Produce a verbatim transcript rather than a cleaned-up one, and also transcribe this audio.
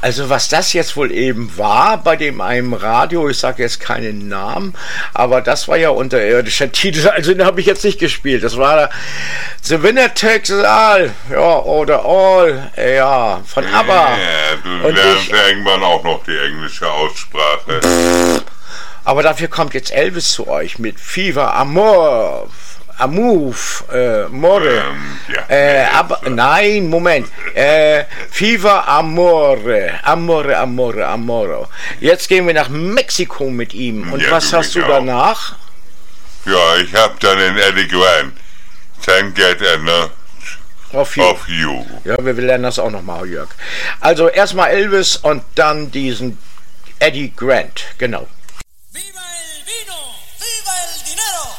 Also was das jetzt wohl eben war bei dem einem Radio, ich sage jetzt keinen Namen, aber das war ja unterirdischer Titel, also den habe ich jetzt nicht gespielt. Das war The Winner Takes It All, ja, oder All, ja, von ABBA. Ja, du und lernst ich, irgendwann auch noch die englische Aussprache. Aber dafür kommt jetzt Elvis zu euch mit Fever Amor. Amuf, äh, More, Ähm, ja, äh, nee, aber, jetzt, äh. nein, Moment, äh, Fever Amore, Amore, Amore, Amoro. Jetzt gehen wir nach Mexiko mit ihm. Und Ja, was du hast du mich auch. danach? Ja, ich hab dann den Eddie Grant. Can't get enough Of you. of you. Ja, wir lernen das auch nochmal, Jörg. Also erstmal Elvis und dann diesen Eddie Grant, genau.